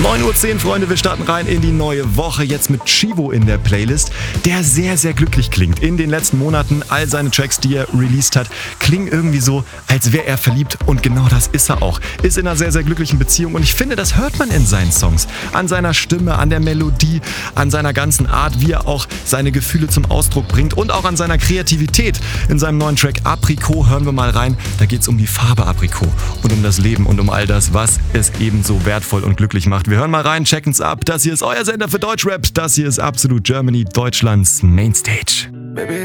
9:10 Uhr, Freunde, wir starten rein in die neue Woche. Jetzt mit Chivo in der Playlist, der sehr, sehr glücklich klingt. In den letzten Monaten, all seine Tracks, die er released hat, klingen irgendwie so, als wäre er verliebt. Und genau das ist er auch. Ist in einer sehr, sehr glücklichen Beziehung. Und ich finde, das hört man in seinen Songs. An seiner Stimme, an der Melodie, an seiner ganzen Art, wie er auch seine Gefühle zum Ausdruck bringt. Und auch an seiner Kreativität. In seinem neuen Track Aprikot hören wir mal rein. Da geht es um die Farbe Aprikot und um das Leben und um all das, was es eben so wertvoll und glücklich macht. Wir hören mal rein, checken's ab. Das hier ist euer Sender für Deutschrap. Das hier ist Absolut Germany, Deutschlands Mainstage.